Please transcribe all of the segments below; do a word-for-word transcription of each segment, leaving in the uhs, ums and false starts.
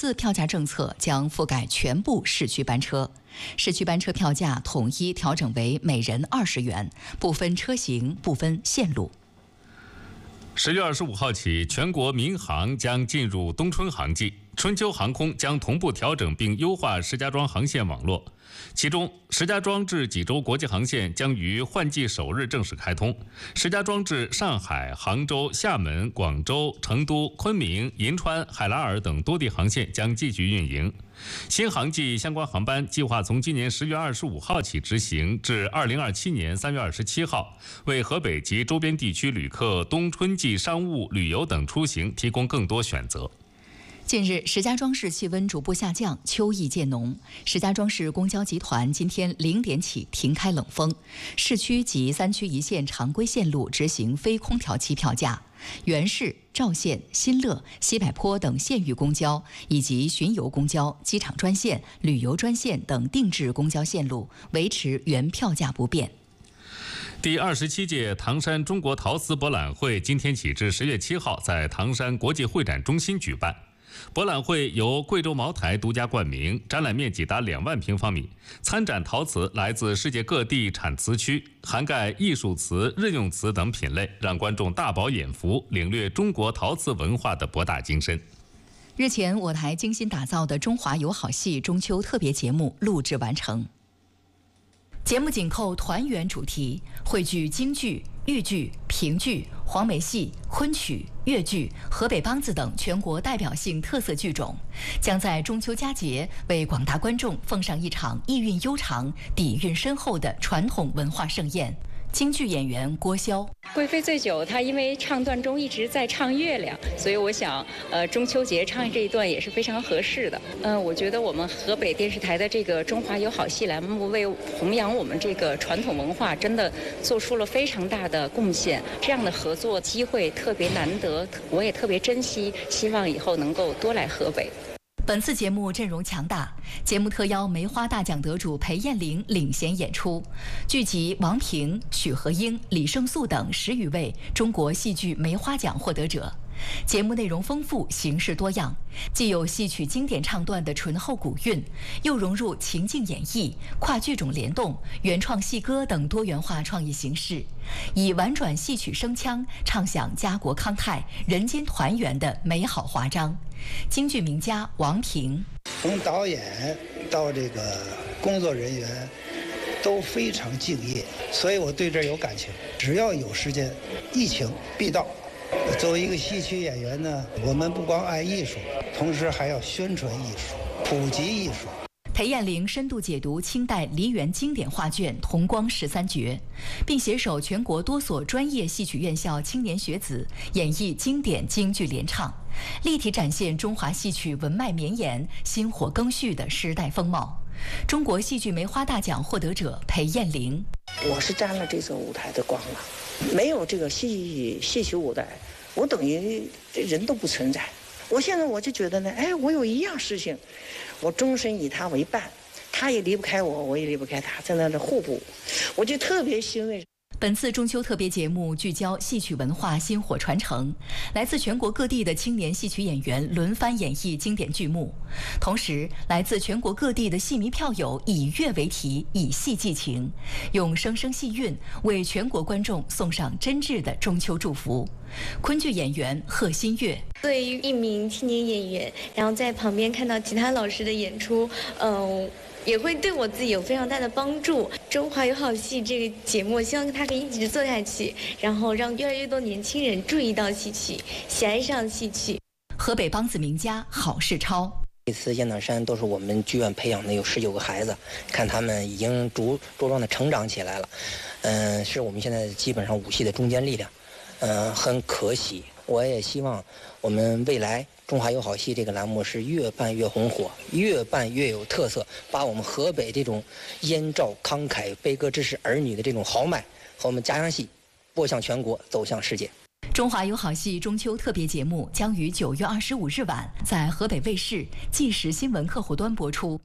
次票价政策将覆盖全部市区班车，市区班车票价统一调整为每人二十元，不分车型，不分线路。 十月二十五号起，全国民航将进入冬春航季，春秋航空将同步调整并优化石家庄航线网络。其中，石家庄至济州国际航线将于换季首日正式开通，石家庄至上海、杭州、厦门、广州、成都、昆明、银川、海拉尔等多地航线将继续运营。新航季相关航班计划从今年十月二十五号起执行，至二零二七年三月二十七号，为河北及周边地区旅客冬春季商务、旅游等出行提供更多选择。 近日，石家庄市气温逐步下降，秋意渐浓。石家庄市公交集团今天零点起停开冷风，市区及三区一线常规线路执行非空调期票价。原市、赵县、新乐、西柏坡等县域公交以及巡游公交、机场专线、旅游专线等定制公交线路维持原票价不变。 第二十七届唐山中国陶瓷博览会今天起至十月七号在唐山国际会展中心举办。博览会由贵州茅台独家冠名，展览面积达两万平方米，参展陶瓷来自世界各地产瓷区，涵盖艺术瓷、日用瓷等品类，让观众大饱眼福，领略中国陶瓷文化的博大精深。 日前，我台精心打造的中华友好戏中秋特别节目录制完成。节目紧扣团圆主题，汇聚京剧、豫剧、评剧、黄梅戏、昆曲、越剧、河北梆子等全国代表性特色剧种，将在中秋佳节为广大观众奉上一场意蕴悠长、底蕴深厚的传统文化盛宴。京剧演员郭霄， 贵妃醉酒，她因为唱段中一直在唱月亮，所以我想，呃，中秋节唱这一段也是非常合适的。嗯、呃，我觉得我们河北电视台的这个中华友好戏栏目为弘扬我们这个传统文化，真的做出了非常大的贡献。这样的合作机会特别难得，我也特别珍惜，希望以后能够多来河北。 本次节目阵容强大，节目特邀梅花大奖得主裴艳玲领衔演出，聚集王平、许和英、李胜素等十余位中国戏剧梅花奖获得者。节目内容丰富，形式多样，既有戏曲经典唱段的醇厚古韵，又融入情境演绎、跨剧种联动、原创戏歌等多元化创意形式，以婉转戏曲声腔唱响家国康泰、人间团圆的美好华章。京剧名家王平， 从导演到这个工作人员都非常敬业，所以我对这有感情。只要有时间，一请必到。作为一个戏曲演员呢，我们不光爱艺术，同时还要宣传艺术、普及艺术。 裴艳玲深度解读清代梨园经典画卷《同光十三绝》，并携手全国多所专业戏曲院校青年学子演绎经典京剧联唱，立体展现中华戏曲文脉绵延、薪火更续的时代风貌。中国戏剧梅花大奖获得者裴艳玲， 我是沾了这座舞台的光了，没有这个戏戏曲舞台，我等于人都不存在。我现在我就觉得呢，哎，我有一样事情，我终身以他为伴，他也离不开我，我也离不开他，在那里互补，我就特别欣慰。 本次中秋特别节目聚焦戏曲文化薪火传承，来自全国各地的青年戏曲演员轮番演绎经典剧目，同时来自全国各地的戏迷票友以乐为题，以戏寄情，用声声戏韵为全国观众送上真挚的中秋祝福。昆剧演员贺新月， 作为一名青年演员，然后在旁边看到其他老师的演出，嗯、呃。也会对我自己有非常大的帮助。中华友好戏这个节目，希望它可以一直做下去，然后让越来越多年轻人注意到戏曲，喜爱上戏曲。 河北梆子名家郝世超， 这次雁荡山都是我们剧院培养的，有十九个孩子，看他们已经茁茁壮的成长起来了。嗯、呃，是我们现在基本上武戏的中坚力量。嗯、呃，很可喜。我也希望我们未来中华友好戏这个栏目是越办越红火，越办越有特色，把我们河北这种燕赵慷慨悲歌之士儿女的这种豪迈和我们家乡戏播向全国，走向世界。 中华友好戏中秋特别节目将于九月二十五日晚在河北卫视纪实新闻客户端播出。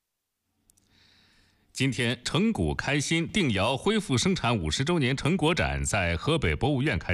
今天，成古开新定窑恢复生产五十周年成果展在河北博物院开展。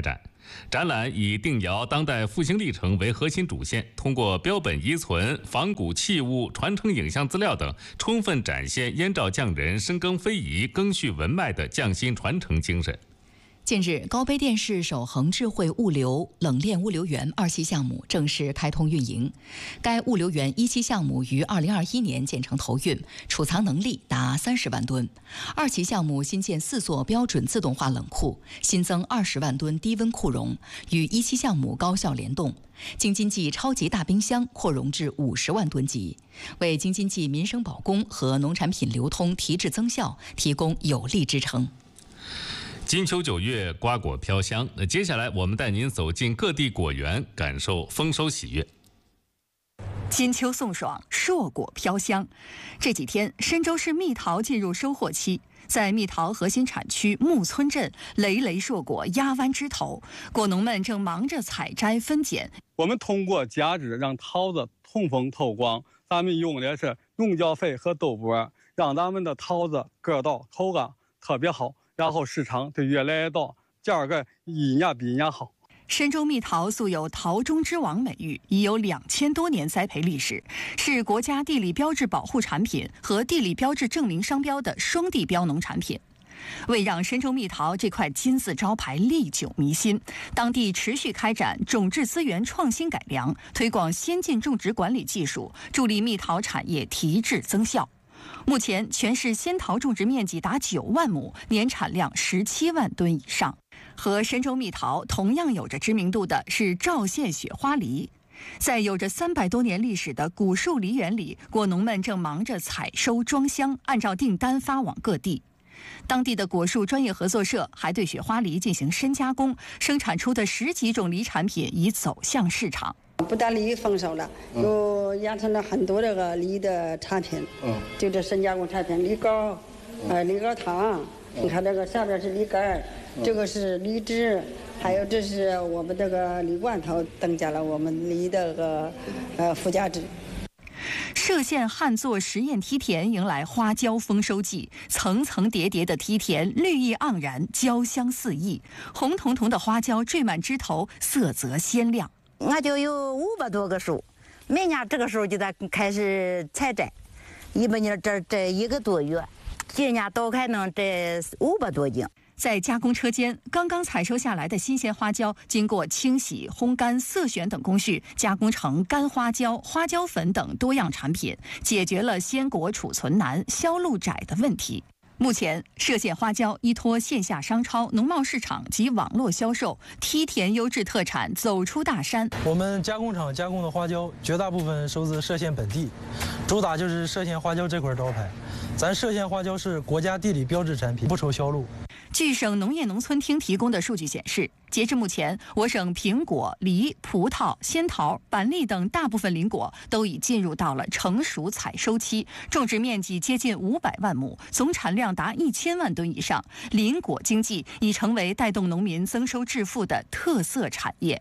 展览以定窑当代复兴历程为核心主线，通过标本遗存、仿古器物、传承影像资料等，充分展现燕赵匠人深耕非遗、赓续文脉的匠心传承精神。 近日，高碑店市首恒智慧物流冷链物流园二期项目正式开通运营。该物流园一期项目于二零二一年建成投运，储藏能力达三十万吨。二期项目新建四座标准自动化冷库，新增二十万吨低温库容，与一期项目高效联动。京津冀超级大冰箱扩容至五十万吨级，为京津冀民生保供和农产品流通提质增效提供有力支撑。 金秋九月，瓜果飘香。那接下来，我们带您走进各地果园，感受丰收喜悦。 金秋送爽，硕果飘香。这几天，深州市蜜桃进入收获期，在蜜桃核心产区木村镇，累累硕果压弯枝头，果农们正忙着采摘分拣。 我们通过加脂让桃子通风透光，咱们用的是用胶肥和豆粕，让咱们的桃子个道口感特别好。然后市场就越来越大，价格一年比一年好。 深州蜜桃素有桃中之王美誉，已有两千多年栽培历史，是国家地理标志保护产品和地理标志证明商标的双地标农产品。为让深州蜜桃这块金字招牌历久弥新，当地持续开展种质资源创新改良，推广先进种植管理技术，助力蜜桃产业提质增效。目前，全市仙桃种植面积达九万亩，年产量十七万吨以上。和深州蜜桃同样有着知名度的是赵县雪花梨。在有着三百多年历史的古树梨园里，果农们正忙着采收装箱，按照订单发往各地。当地的果树专业合作社还对雪花梨进行深加工，生产出的十几种梨产品已走向市场。 不但梨丰收了，又养成了很多这个梨的产品，嗯，就这深加工产品，梨膏，呃，梨膏糖，你看这个下边是梨干，这个是梨汁，还有这是我们这个梨罐头，增加了我们梨的个呃附加值。 歙县旱作实验梯田迎来花椒丰收季，层层叠叠的梯田绿意盎然，椒香四溢，红彤彤的花椒缀满枝头，色泽鲜亮。 我就有五百多个树，每年这个时候就得开始采摘，一般年这这一个多月，今年都还能摘五百多斤。 在加工车间，刚刚采收下来的新鲜花椒，经过清洗、烘干、色选等工序，加工成干花椒、花椒粉等多样产品，解决了鲜果储存难、销路窄的问题。目前，歙县花椒依托线下商超、农贸市场及网络销售，梯田优质特产走出大山。 我们加工厂加工的花椒，绝大部分收自歙县本地，主打就是歙县花椒这块招牌。咱歙县花椒是国家地理标志产品，不愁销路。 据省农业农村厅提供的数据显示，截至目前，我省苹果、梨、葡萄、仙桃、板栗等大部分林果都已进入到了成熟采收期，种植面积接近五百万亩，总产量达一千万吨以上。林果经济已成为带动农民增收致富的特色产业。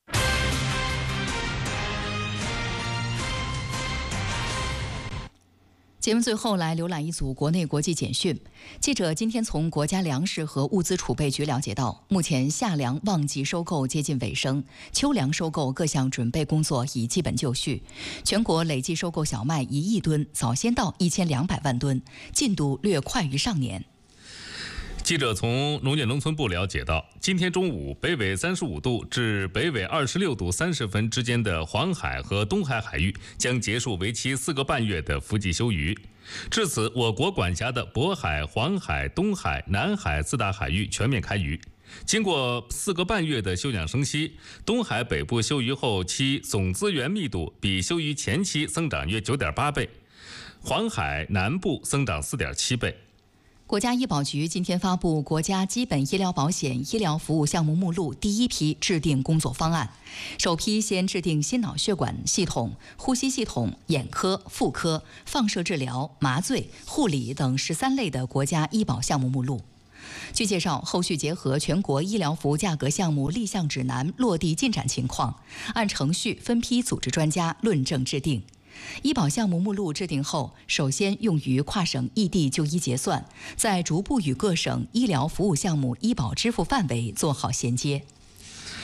节目最后来浏览一组国内国际简讯。记者今天从国家粮食和物资储备局了解到，目前夏粮旺季收购接近尾声，秋粮收购各项准备工作已基本就绪。全国累计收购小麦一亿吨，早先到一千两百万吨，进度略快于上年。 记者从农业农村部了解到，今天中午，北纬三十五度至北纬二十六度三十分之间的黄海和东海海域将结束为期四个半月的伏季休渔。至此，我国管辖的渤海、黄海、东海、南海四大海域全面开渔。经过四个半月的休养生息，东海北部休渔后期总资源密度比休渔前期增长约 九点八倍，黄海南部增长 四点七倍。 国家医保局今天发布国家基本医疗保险医疗服务项目目录第一批制定工作方案，首批先制定心脑血管系统、呼吸系统、眼科、妇科、放射治疗、麻醉、护理等十三类的国家医保项目目录。据介绍，后续结合全国医疗服务价格项目立项指南落地进展情况，按程序分批组织专家论证制定。医保项目目录制定后，首先用于跨省异地就医结算，再逐步与各省医疗服务项目医保支付范围做好衔接。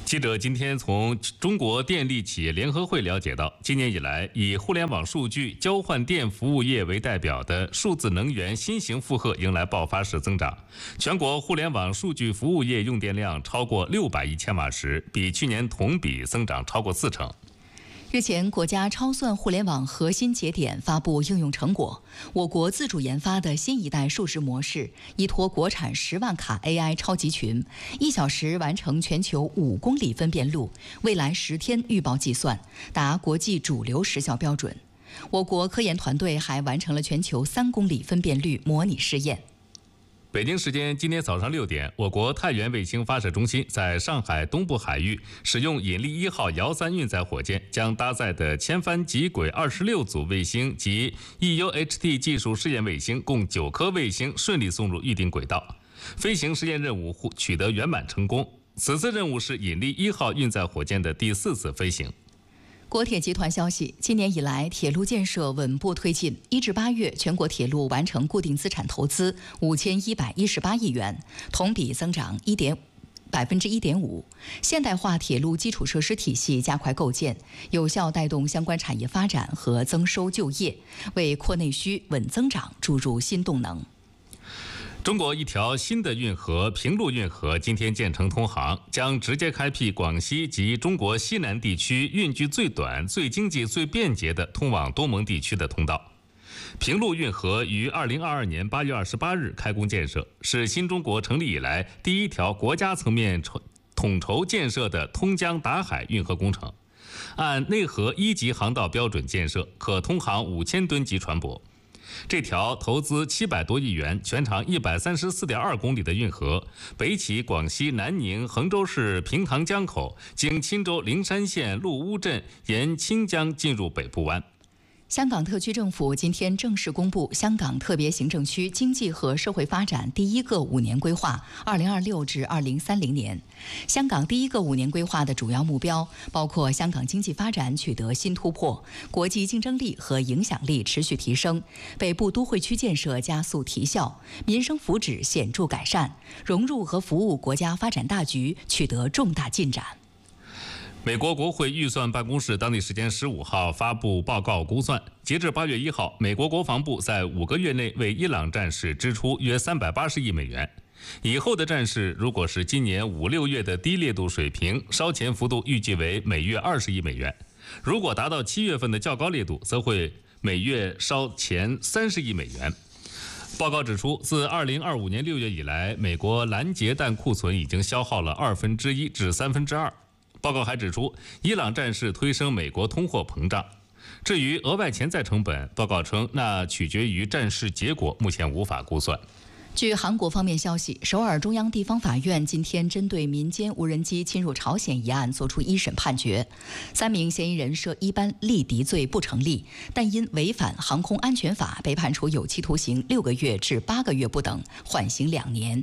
记者今天从中国电力企业联合会了解到，今年以来，以互联网数据交换电服务业为代表的数字能源新型负荷迎来爆发式增长，全国互联网数据服务业用电量超过六百亿千瓦时，比去年同比增长超过四成。 日前，国家超算互联网核心节点发布应用成果。我国自主研发的新一代数值模式，依托国产十万卡 A I 超级群，一小时完成全球五公里分辨率，未来十天预报计算，达国际主流时效标准。我国科研团队还完成了全球三公里分辨率模拟试验。 北京时间今天早上六点，我国太原卫星发射中心在上海东部海域使用引力一号遥三运载火箭，将搭载的千帆极轨二十六组卫星及 E U H T 技术试验卫星共九颗卫星顺利送入预定轨道，飞行实验任务取得圆满成功。此次任务是引力一号运载火箭的第四次飞行。 国铁集团消息，今年以来，铁路建设稳步推进。一至八月，全国铁路完成固定资产投资五千一百一十八亿元，同比增长一点百分之一点五。现代化铁路基础设施体系加快构建，有效带动相关产业发展和增收就业，为扩内需、稳增长注入新动能。 中国一条新的运河平陆运河今天建成通航，将直接开辟广西及中国西南地区运距最短、最经济、最便捷的通往东盟地区的通道。平陆运河于二零二二年八月二十八日开工建设，是新中国成立以来第一条国家层面统筹建设的通江达海运河工程，按内河一级航道标准建设，可通航五千吨级船舶。这条投资七百多亿元、全长一百三十四点二公里的运河，北起广西南宁衡州市平塘江口，经钦州灵山县陆乌镇，沿清江进入北部湾。 香港特区政府今天正式公布香港特别行政区经济和社会发展第一个五年规划（二零二六至二零三零年）。香港第一个五年规划的主要目标包括香港经济发展取得新突破，国际竞争力和影响力持续提升，北部都会区建设加速提效，民生福祉显著改善，融入和服务国家发展大局取得重大进展。 美国国会预算办公室当地时间十五号发布报告估算，截至八月一号，美国国防部在五个月内为伊朗战事支出约三百八十亿美元。以后的战事如果是今年五六月的低烈度水平，烧钱幅度预计为每月二十亿美元；如果达到七月份的较高烈度，则会每月烧钱三十亿美元。报告指出，自二零二五年六月以来，美国拦截弹库存已经消耗了二分之一至三分之二。报告还指出，伊朗战事推升美国通货膨胀。至于额外潜在成本，报告称那取决于战事结果，目前无法估算。 据韩国方面消息，首尔中央地方法院今天针对民间无人机侵入朝鲜一案作出一审判决，三名嫌疑人涉一般立敌罪不成立，但因违反航空安全法被判处有期徒刑六个月至八个月不等，缓刑两年。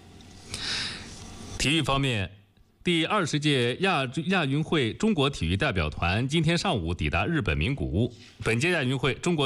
体育方面，第二十届亚亚运会中国体育代表团今天上午抵达日本名古屋。本届亚运会，中国